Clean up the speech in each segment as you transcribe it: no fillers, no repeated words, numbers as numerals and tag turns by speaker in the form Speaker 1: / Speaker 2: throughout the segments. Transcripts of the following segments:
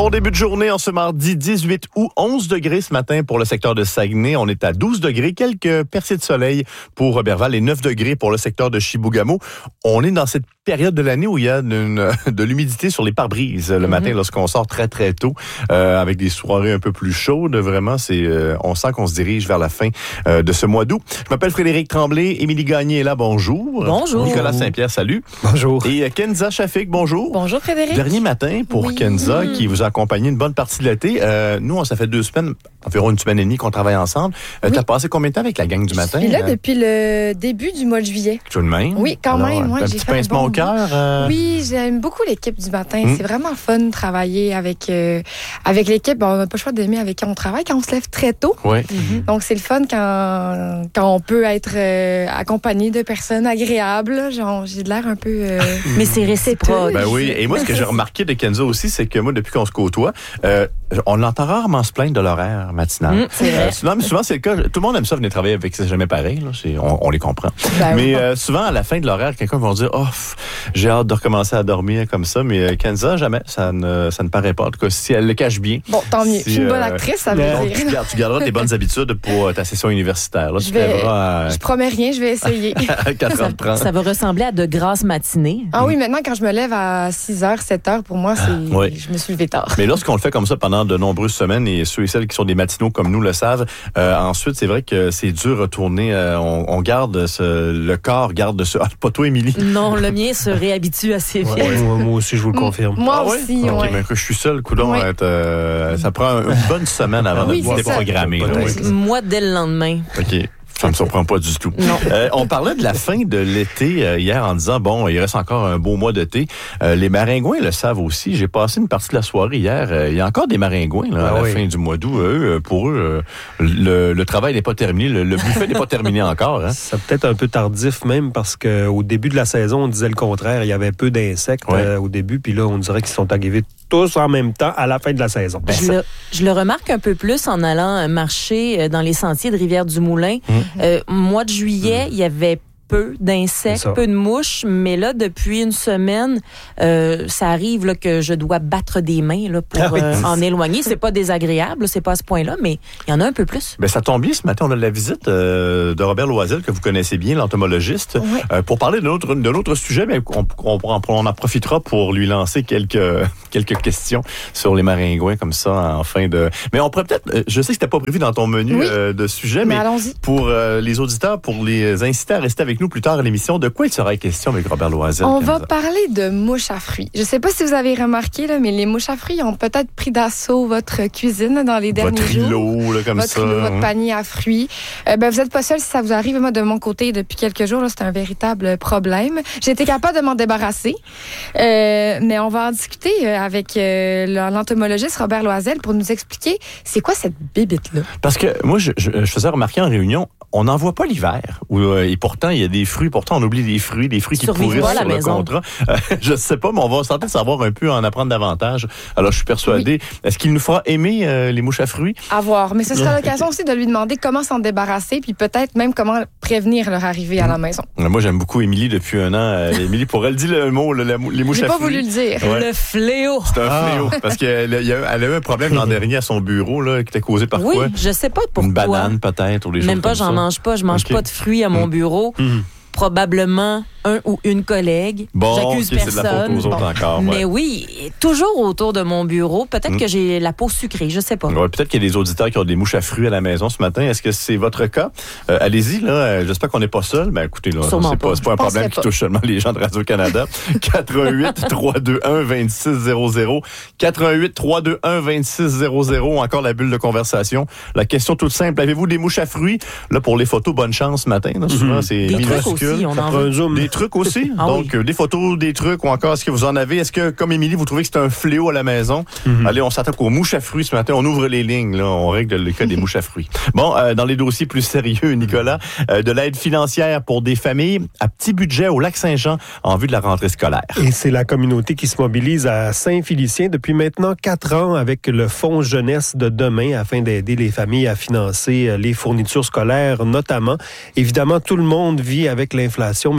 Speaker 1: Bon début de journée en ce mardi 18 août, 11 degrés ce matin pour le secteur de Saguenay. On est à 12 degrés, quelques percées de soleil pour Robertval et 9 degrés pour le secteur de Chibougamau. On est dans cette période de l'année où il y a de l'humidité sur les pare-brises le matin lorsqu'on sort très très tôt avec des soirées un peu plus chaudes. Vraiment, on sent qu'on se dirige vers la fin de ce mois d'août. Je m'appelle Frédéric Tremblay, Émilie Gagné est là, bonjour.
Speaker 2: Bonjour.
Speaker 1: Nicolas Saint-Pierre, salut.
Speaker 3: Bonjour.
Speaker 1: Et Kenza Shafik, bonjour.
Speaker 2: Bonjour Frédéric.
Speaker 1: Dernier matin pour Kenza qui vous a accompagné une bonne partie de l'été. Nous, ça fait 2 semaines, environ une semaine et demie qu'on travaille ensemble. T'as passé combien de temps avec la gang du matin?
Speaker 2: Je suis là depuis le début du mois de juillet.
Speaker 1: Tout de même?
Speaker 2: Oui, quand même. Moi,
Speaker 1: un
Speaker 2: j'ai
Speaker 1: petit
Speaker 2: fait
Speaker 1: pincement au cœur?
Speaker 2: Oui, j'aime beaucoup l'équipe du matin. C'est vraiment fun de travailler avec l'équipe. Bon, on n'a pas le choix d'aimer avec qui on travaille quand on se lève très tôt.
Speaker 1: Oui.
Speaker 2: Donc, c'est le fun quand on peut être accompagné de personnes agréables. Genre, j'ai de l'air un peu...
Speaker 4: Mais c'est réciproque.
Speaker 1: Ben oui. Et moi, ce que j'ai remarqué de Kenza aussi, c'est que moi, depuis qu'on se côtoie, on l'entend rarement se plaindre de l'horaire matinal.
Speaker 4: C'est vrai.
Speaker 1: Souvent, c'est le cas. Tout le monde aime ça, venir travailler avec C'est jamais pareil. Là. On les comprend.
Speaker 2: Ben
Speaker 1: mais souvent, à la fin de l'horaire, quelqu'un va dire « Oh, j'ai hâte de recommencer à dormir comme ça. » Mais Kenza, jamais. Ça ne paraît pas. En tout cas, si elle le cache bien.
Speaker 2: Bon, tant mieux. Je suis une bonne actrice, ça veut dire.
Speaker 1: Tu garderas tes bonnes habitudes pour ta session universitaire. Là,
Speaker 2: je promets rien, je vais essayer.
Speaker 1: 4h30.
Speaker 4: Ça va ressembler à de grasses matinées.
Speaker 2: Ah oui, maintenant, quand je me lève à 6h, 7h, pour moi, je me suis levée tard.
Speaker 1: Mais lorsqu'on le fait comme ça pendant de nombreuses semaines, et ceux et celles qui sont des matinaux comme nous le savent, ensuite, c'est vrai que c'est dur de retourner. On garde le corps garde ce... Ah, pas toi, Émilie?
Speaker 4: Non, le mien se réhabitue assez vite.
Speaker 3: Moi aussi, je vous le confirme.
Speaker 2: Moi aussi,
Speaker 1: OK, mais que je suis seul, coudonc, ça prend une bonne semaine avant de pouvoir déprogrammer.
Speaker 4: Moi, dès le lendemain.
Speaker 1: OK. Ça me surprend pas du tout. On parlait de la fin de l'été hier en disant, bon, il reste encore un beau mois d'été. Les maringouins le savent aussi. J'ai passé une partie de la soirée hier. Il y a encore des maringouins à la fin du mois d'août. Pour eux, le travail n'est pas terminé. Le buffet n'est pas terminé encore. Hein?
Speaker 3: C'est peut-être un peu tardif même parce qu'au début de la saison, on disait le contraire. Il y avait peu d'insectes au début. Puis là, on dirait qu'ils sont arrivés tous en même temps à la fin de la saison.
Speaker 4: Je le remarque un peu plus en allant marcher dans les sentiers de Rivière-du-Moulin. Mois de juillet, il y avait peu d'insectes, peu de mouches, mais là, depuis une semaine, ça arrive là, que je dois battre des mains là, pour en éloigner. C'est pas désagréable, c'est pas à ce point-là, mais il y en a un peu plus.
Speaker 1: Ben, ça tombe bien, ce matin, on a la visite de Robert Loisel, que vous connaissez bien, l'entomologiste, pour parler d'un autre sujet, mais on en profitera pour lui lancer quelques questions sur les maringouins, comme ça, en fin de... Mais on pourrait peut-être... Je sais que c'était pas prévu dans ton menu de sujet, mais pour les auditeurs, pour les inciter à rester avec nous plus tard à l'émission, de quoi il sera question avec Robert Loisel?
Speaker 2: On va parler de mouches à fruits. Je ne sais pas si vous avez remarqué, là, mais les mouches à fruits ont peut-être pris d'assaut votre cuisine dans les derniers jours. Votre panier à fruits. Vous n'êtes pas seul si ça vous arrive. Moi, de mon côté, depuis quelques jours, là, c'est un véritable problème. J'ai été capable de m'en débarrasser. Mais on va en discuter avec l'entomologiste Robert Loisel pour nous expliquer c'est quoi cette bébite-là.
Speaker 1: Parce que moi, je faisais remarquer en réunion, on n'en voit pas l'hiver. Et pourtant, il y a des fruits. Pourtant, on oublie des fruits qui pourrissent sur le contrat. Je ne sais pas, mais on va tenter de savoir un peu, en apprendre davantage. Alors, je suis persuadé. Est-ce qu'il nous fera aimer les mouches à fruits?
Speaker 2: À voir. Mais ce sera l'occasion aussi de lui demander comment s'en débarrasser, puis peut-être même comment prévenir leur arrivée à la maison.
Speaker 1: Moi, j'aime beaucoup Émilie depuis un an. Émilie, pour elle, dit le mot, les mouches à fruits.
Speaker 2: J'ai pas voulu le dire.
Speaker 1: Ouais.
Speaker 4: Le fléau.
Speaker 1: C'est un fléau. Parce qu'elle a eu un problème l'an dernier à son bureau, là, qui était causé par quoi?
Speaker 4: Oui, je sais pas pourquoi.
Speaker 1: Une banane, peut-être, ou des choses
Speaker 4: même pas,
Speaker 1: comme ça.
Speaker 4: j'en mange pas. Je mange pas de fruits à mon bureau. Probablement un ou une collègue. J'accuse personne.
Speaker 1: C'est de la faute aux autres encore.
Speaker 4: Mais oui, toujours autour de mon bureau. Peut-être que j'ai la peau sucrée, je sais pas.
Speaker 1: Peut-être qu'il y a des auditeurs qui ont des mouches à fruits à la maison ce matin. Est-ce que c'est votre cas? Allez-y, là. J'espère qu'on n'est pas seul. Ben, écoutez, là, c'est pas un problème qui touche seulement les gens de Radio-Canada. 88-321-2600. 88-321-2600. Encore la bulle de conversation. La question toute simple. Avez-vous des mouches à fruits? Là, pour les photos, bonne chance ce matin. Là, souvent, c'est minuscule. Des trucs aussi. Donc, des photos, des trucs, ou encore, est-ce que vous en avez? Est-ce que, comme Émilie, vous trouvez que c'est un fléau à la maison? Allez, on s'attaque aux mouches à fruits ce matin. On ouvre les lignes, là. On règle le cas des mouches à fruits. Bon, dans les dossiers plus sérieux, Nicolas, de l'aide financière pour des familles à petit budget au Lac-Saint-Jean en vue de la rentrée scolaire.
Speaker 3: Et c'est la communauté qui se mobilise à Saint-Félicien depuis maintenant 4 ans avec le Fonds Jeunesse de demain afin d'aider les familles à financer les fournitures scolaires notamment. Évidemment, tout le monde vit avec l'inflation, mais pour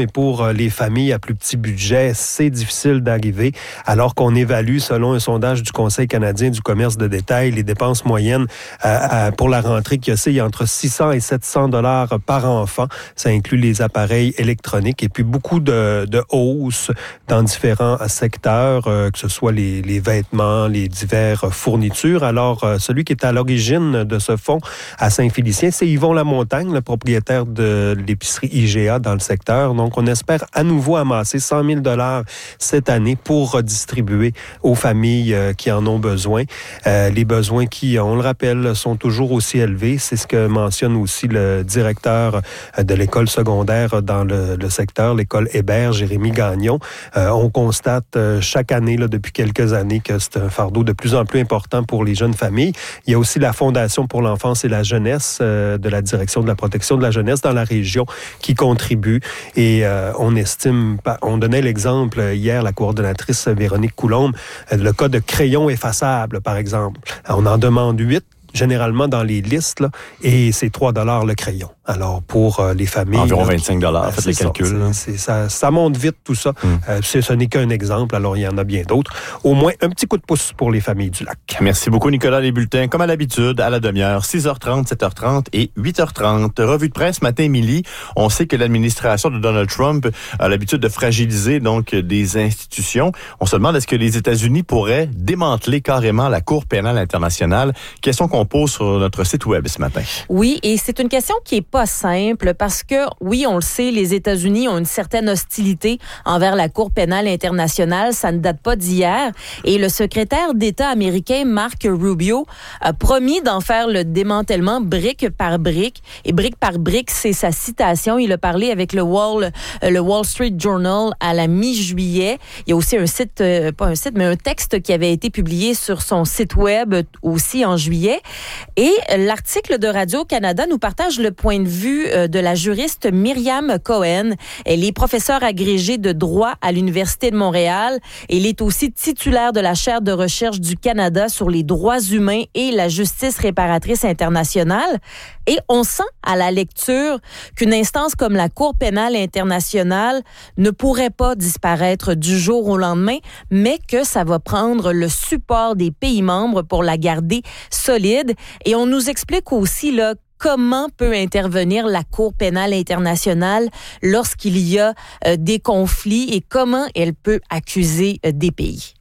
Speaker 3: pour les familles à plus petit budget, c'est difficile d'arriver, alors qu'on évalue, selon un sondage du Conseil canadien du commerce de détail, les dépenses moyennes pour la rentrée qui oscille entre 600 et 700 $ par enfant. Ça inclut les appareils électroniques et puis beaucoup de hausses dans différents secteurs, que ce soit les vêtements, les divers fournitures. Alors, celui qui est à l'origine de ce fonds à Saint-Félicien, c'est Yvon Lamontagne, le propriétaire de l'épicerie IGA dans le secteur. Donc, on espère à nouveau amasser 100 000 $ cette année pour redistribuer aux familles qui en ont besoin. Les besoins qui, on le rappelle, sont toujours aussi élevés. C'est ce que mentionne aussi le directeur de l'école secondaire dans le secteur, l'école Hébert, Jérémy Gagnon. On constate chaque année, là, depuis quelques années, que c'est un fardeau de plus en plus important pour les jeunes familles. Il y a aussi la Fondation pour l'enfance et la jeunesse de la Direction de la protection de la jeunesse dans la région qui contribue. Et on estime, on donnait l'exemple hier, la coordonnatrice Véronique Coulombe, le cas de crayons effaçables, par exemple. On en demande 8. Généralement dans les listes, là, et c'est 3 $ le crayon. Alors, pour les familles...
Speaker 1: Environ 25 $, faites les calculs.
Speaker 3: Ça monte vite, tout ça. Ce n'est qu'un exemple, alors il y en a bien d'autres. Au moins, un petit coup de pouce pour les familles du lac.
Speaker 1: Merci beaucoup, Nicolas. Les bulletins, comme à l'habitude, à la demi-heure, 6h30, 7h30 et 8h30. Revue de presse, matin, Émilie. On sait que l'administration de Donald Trump a l'habitude de fragiliser donc des institutions. On se demande, est-ce que les États-Unis pourraient démanteler carrément la Cour pénale internationale? Question qu'on pose sur notre site web ce matin.
Speaker 4: Oui, et c'est une question qui est pas simple parce que, oui, on le sait, les États-Unis ont une certaine hostilité envers la Cour pénale internationale. Ça ne date pas d'hier. Et le secrétaire d'État américain, Marco Rubio, a promis d'en faire le démantèlement brique par brique. Et brique par brique, c'est sa citation. Il a parlé avec le Wall Street Journal à la mi-juillet. Il y a aussi un texte qui avait été publié sur son site web aussi en juillet. Et l'article de Radio-Canada nous partage le point de vue de la juriste Myriam Cohen. Elle est professeure agrégée de droit à l'Université de Montréal. Elle est aussi titulaire de la chaire de recherche du Canada sur les droits humains et la justice réparatrice internationale. Et on sent à la lecture qu'une instance comme la Cour pénale internationale ne pourrait pas disparaître du jour au lendemain, mais que ça va prendre le support des pays membres pour la garder solide. Et on nous explique aussi là comment peut intervenir la Cour pénale internationale lorsqu'il y a des conflits et comment elle peut accuser des pays.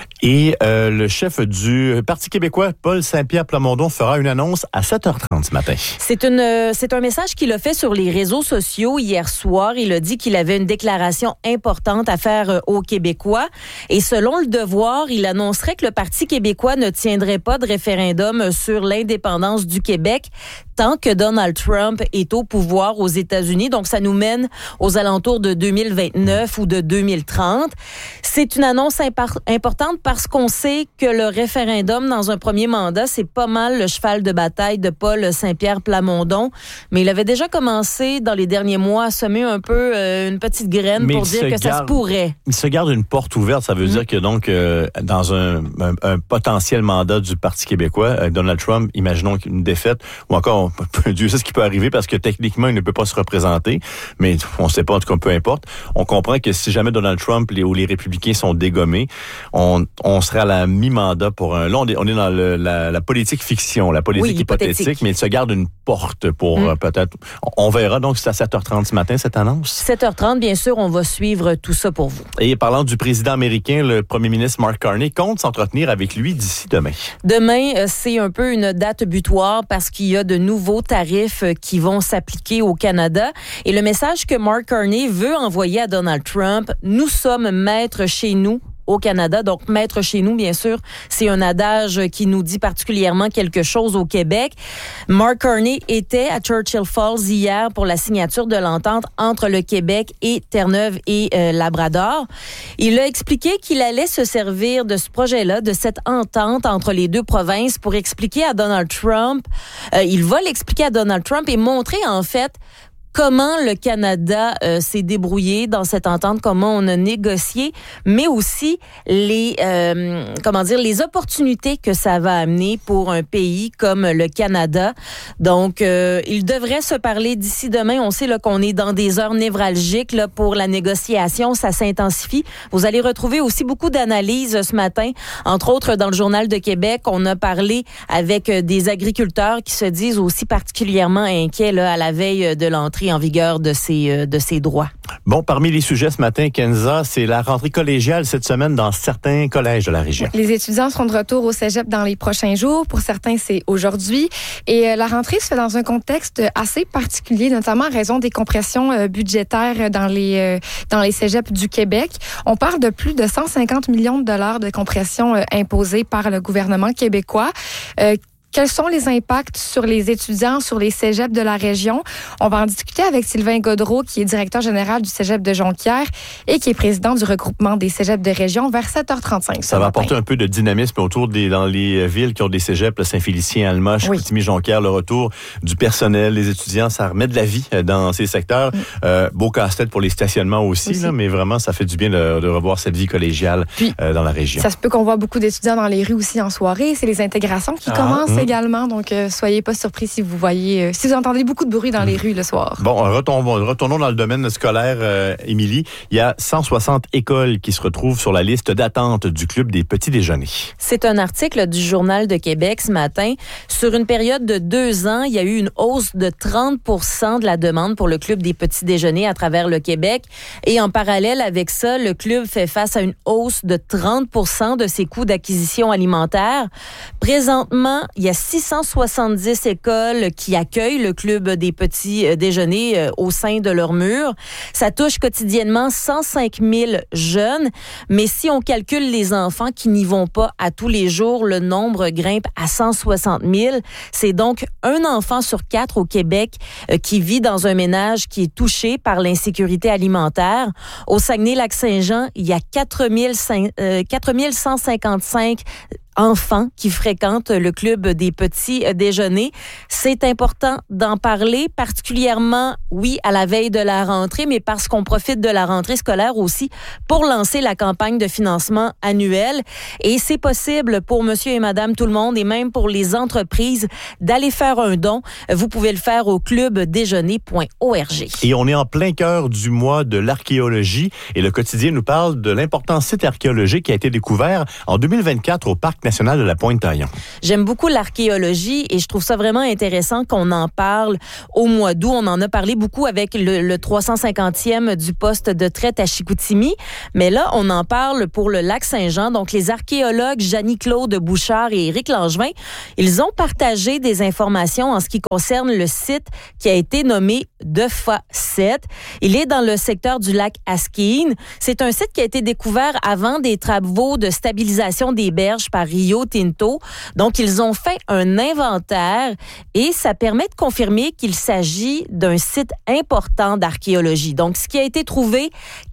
Speaker 1: Et le chef du Parti québécois, Paul Saint-Pierre Plamondon, fera une annonce à 7h30 ce matin.
Speaker 4: C'est un message qu'il a fait sur les réseaux sociaux hier soir. Il a dit qu'il avait une déclaration importante à faire aux Québécois. Et selon Le Devoir, il annoncerait que le Parti québécois ne tiendrait pas de référendum sur l'indépendance du Québec tant que Donald Trump est au pouvoir aux États-Unis. Donc, ça nous mène aux alentours de 2029 ou de 2030. C'est une annonce importante parce qu'on sait que le référendum dans un premier mandat, c'est pas mal le cheval de bataille de Paul Saint-Pierre Plamondon. Mais il avait déjà commencé dans les derniers mois à semer un peu une petite graine pour dire que ça se pourrait.
Speaker 1: Il se garde une porte ouverte. Ça veut dire que donc, dans un potentiel mandat du Parti québécois, Donald Trump, imaginons une défaite, ou encore, Dieu sait ce qui peut arriver parce que techniquement, il ne peut pas se représenter, mais on ne sait pas, en tout cas, peu importe. On comprend que si jamais Donald Trump ou les républicains sont dégommés, on serait à la mi-mandat pour un... Là, on est dans la politique fiction, la politique hypothétique, mais il se garde une porte pour peut-être... On verra, donc c'est à 7h30 ce matin, cette annonce.
Speaker 4: 7h30, bien sûr, on va suivre tout ça pour vous.
Speaker 1: Et parlant du président américain, le premier ministre Mark Carney compte s'entretenir avec lui d'ici demain.
Speaker 4: Demain, c'est un peu une date butoir parce qu'il y a de nouveaux tarifs qui vont s'appliquer au Canada. Et le message que Mark Carney veut envoyer à Donald Trump, nous sommes maîtres chez nous au Canada. Donc, maître chez nous, bien sûr, c'est un adage qui nous dit particulièrement quelque chose au Québec. Mark Carney était à Churchill Falls hier pour la signature de l'entente entre le Québec et Terre-Neuve et Labrador. Il a expliqué qu'il allait se servir de ce projet-là, de cette entente entre les deux provinces pour expliquer à Donald Trump, il va l'expliquer à Donald Trump et montrer en fait comment le Canada s'est débrouillé dans cette entente, comment on a négocié, mais aussi les opportunités que ça va amener pour un pays comme le Canada. Donc, il devrait se parler d'ici demain. On sait là, qu'on est dans des heures névralgiques là, pour la négociation. Ça s'intensifie. Vous allez retrouver aussi beaucoup d'analyses ce matin. Entre autres, dans le Journal de Québec, on a parlé avec des agriculteurs qui se disent aussi particulièrement inquiets là, à la veille de l'entrée en vigueur de ces droits.
Speaker 1: Bon, parmi les sujets ce matin, Kenza, c'est la rentrée collégiale cette semaine dans certains collèges de la région.
Speaker 2: Les étudiants seront de retour au cégep dans les prochains jours. Pour certains, c'est aujourd'hui. Et la rentrée se fait dans un contexte assez particulier, notamment en raison des compressions budgétaires dans les cégeps du Québec. On parle de plus de 150 millions de dollars de compression imposées par le gouvernement québécois. Quels sont les impacts sur les étudiants, sur les cégeps de la région? On va en discuter avec Sylvain Gaudreault, qui est directeur général du cégep de Jonquière et qui est président du regroupement des cégeps de région, vers 7h35.
Speaker 1: Ça va apporter un peu de dynamisme autour dans les villes qui ont des cégeps, Saint-Félicien, Alma, Chicoutimi, Jonquière, le retour du personnel, les étudiants, ça remet de la vie dans ces secteurs. Beau casse-tête pour les stationnements aussi. Là, mais vraiment, ça fait du bien de revoir cette vie collégiale dans la région.
Speaker 2: Ça se peut qu'on voit beaucoup d'étudiants dans les rues aussi en soirée. C'est les intégrations qui commencent également. Donc, soyez pas surpris si vous entendez beaucoup de bruit dans les rues le soir.
Speaker 1: Bon, retournons dans le domaine scolaire, Émilie. Il y a 160 écoles qui se retrouvent sur la liste d'attente du Club des petits déjeuners.
Speaker 4: C'est un article du Journal de Québec ce matin. Sur une période de 2 ans, il y a eu une hausse de 30% de la demande pour le Club des petits déjeuners à travers le Québec. Et en parallèle avec ça, le club fait face à une hausse de 30% de ses coûts d'acquisition alimentaire. Présentement, il y a 670 écoles qui accueillent le Club des petits déjeuners au sein de leurs murs. Ça touche quotidiennement 105 000 jeunes, mais si on calcule les enfants qui n'y vont pas à tous les jours, le nombre grimpe à 160 000. C'est donc un enfant sur 4 au Québec qui vit dans un ménage qui est touché par l'insécurité alimentaire. Au Saguenay-Lac-Saint-Jean, il y a 4155 enfants qui fréquentent le Club des petits déjeuners. C'est important d'en parler, particulièrement, oui, à la veille de la rentrée, mais parce qu'on profite de la rentrée scolaire aussi pour lancer la campagne de financement annuelle. Et c'est possible pour monsieur et madame tout le monde et même pour les entreprises d'aller faire un don. Vous pouvez le faire au clubdéjeuner.org.
Speaker 1: Et on est en plein cœur du mois de l'archéologie et le quotidien nous parle de l'important site archéologique qui a été découvert en 2024 au Parc national de la Pointe-Taillon.
Speaker 4: J'aime beaucoup l'archéologie et je trouve ça vraiment intéressant qu'on en parle au mois d'août. On en a parlé beaucoup avec le 350e du poste de traite à Chicoutimi, mais là, on en parle pour le lac Saint-Jean. Donc, les archéologues Jeannie-Claude Bouchard et Éric Langevin, ils ont partagé des informations en ce qui concerne le site qui a été nommé Defa 7. Il est dans le secteur du lac Asquine. C'est un site qui a été découvert avant des travaux de stabilisation des berges par Rio Tinto. Donc, ils ont fait un inventaire et ça permet de confirmer qu'il s'agit d'un site important d'archéologie. Donc, ce qui a été trouvé,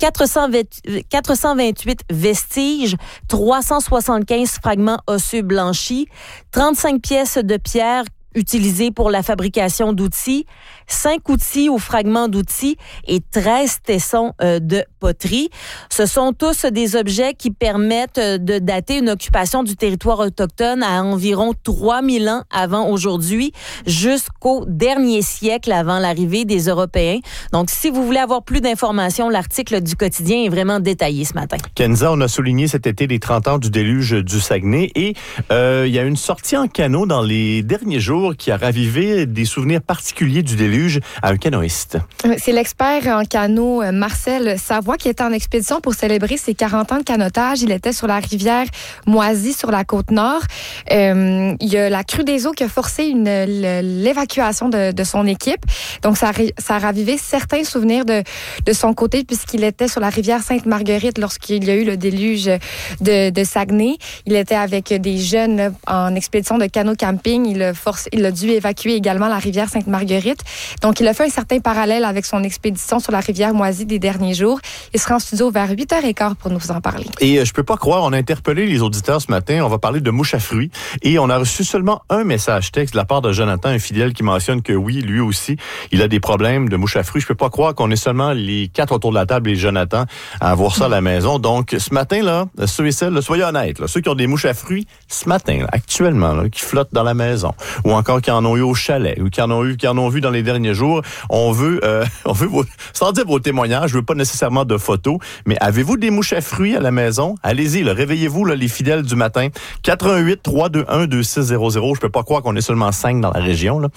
Speaker 4: 428 vestiges, 375 fragments osseux blanchis, 35 pièces de pierre utilisés pour la fabrication d'outils, 5 outils ou fragments d'outils et 13 tessons de poterie. Ce sont tous des objets qui permettent de dater une occupation du territoire autochtone à environ 3000 ans avant aujourd'hui, jusqu'au dernier siècle avant l'arrivée des Européens. Donc, si vous voulez avoir plus d'informations, l'article du quotidien est vraiment détaillé ce matin.
Speaker 1: Kenza, on a souligné cet été les 30 ans du déluge du Saguenay et il y a une sortie en canot dans les derniers jours qui a ravivé des souvenirs particuliers du déluge à un canoïste.
Speaker 2: C'est l'expert en canot Marcel Savoie qui était en expédition pour célébrer ses 40 ans de canotage. Il était sur la rivière Moisy, sur la Côte-Nord. Il y a la crue des eaux qui a forcé l'évacuation de son équipe. Donc, ça a ravivé certains souvenirs de son côté puisqu'il était sur la rivière Sainte-Marguerite lorsqu'il y a eu le déluge de Saguenay. Il était avec des jeunes en expédition de canot camping. Il a dû évacuer également la rivière Sainte-Marguerite. Donc, il a fait un certain parallèle avec son expédition sur la rivière Moisy des derniers jours. Il sera en studio vers 8h15 pour nous en parler.
Speaker 1: Et je peux pas croire, on a interpellé les auditeurs ce matin. On va parler de mouches à fruits. Et on a reçu seulement un message texte de la part de Jonathan, un fidèle qui mentionne que oui, lui aussi, il a des problèmes de mouches à fruits. Je peux pas croire qu'on est seulement les 4 autour de la table et Jonathan à avoir ça à la maison. Donc, ce matin, là, ceux et celles, là, soyez honnêtes, là, ceux qui ont des mouches à fruits, ce matin, là, actuellement, là, qui flottent dans la maison, ou encore qui en ont eu au chalet, ou qui en ont vu dans les derniers jours, on veut sans dire vos témoignages, je veux pas nécessairement de photos, mais avez-vous des mouches à fruits à la maison? Allez-y, là, réveillez-vous, là, les fidèles du matin. 88-321-2600. Je peux pas croire qu'on est seulement 5 dans la région, là.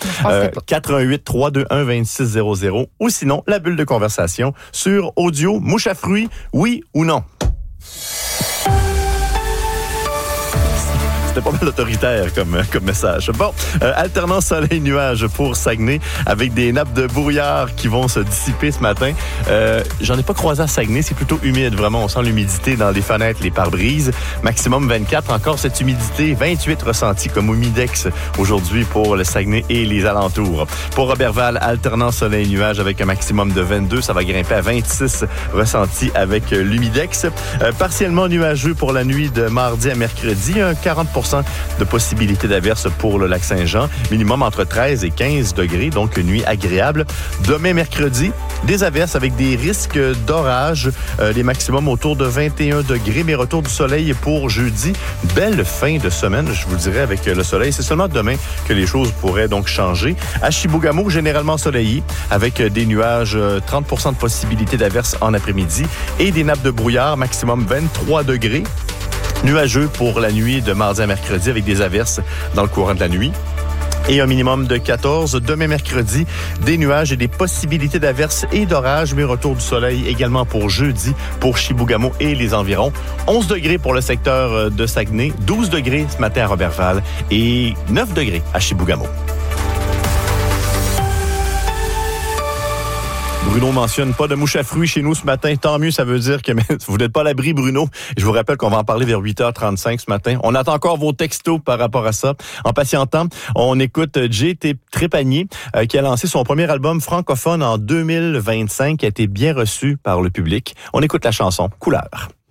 Speaker 1: 88-321-2600. Ou sinon, la bulle de conversation sur audio, mouche à fruits, oui ou non? C'était pas mal autoritaire comme message. Bon, alternance soleil-nuage pour Saguenay avec des nappes de brouillard qui vont se dissiper ce matin. J'en ai pas croisé à Saguenay, c'est plutôt humide. Vraiment, on sent l'humidité dans les fenêtres, les pare-brises. Maximum 24, encore cette humidité. 28 ressentis comme humidex aujourd'hui pour le Saguenay et les alentours. Pour Roberval, alternance soleil-nuage avec un maximum de 22. Ça va grimper à 26 ressentis avec l'humidex. Partiellement nuageux pour la nuit de mardi à mercredi. 40% de possibilité d'averse pour le lac Saint-Jean. Minimum entre 13 et 15 degrés, donc une nuit agréable. Demain, mercredi, des averses avec des risques d'orage. Les maximums autour de 21 degrés, mais retour du soleil pour jeudi. Belle fin de semaine, je vous dirais, avec le soleil. C'est seulement demain que les choses pourraient donc changer. À Chibougamau, généralement ensoleillé, avec des nuages, 30% de possibilité d'averse en après-midi et des nappes de brouillard, maximum 23 degrés. Nuageux pour la nuit de mardi à mercredi avec des averses dans le courant de la nuit. Et un minimum de 14. Demain, mercredi, des nuages et des possibilités d'averses et d'orages, mais retour du soleil également pour jeudi pour Chibougamau et les environs. 11 degrés pour le secteur de Saguenay, 12 degrés ce matin à Roberval et 9 degrés à Chibougamau. Bruno mentionne pas de mouche à fruits chez nous ce matin. Tant mieux, ça veut dire que vous n'êtes pas à l'abri, Bruno. Je vous rappelle qu'on va en parler vers 8h35 ce matin. On attend encore vos textos par rapport à ça. En patientant, on écoute Jay Trépanier qui a lancé son premier album francophone en 2025, qui a été bien reçu par le public. On écoute la chanson Couleur.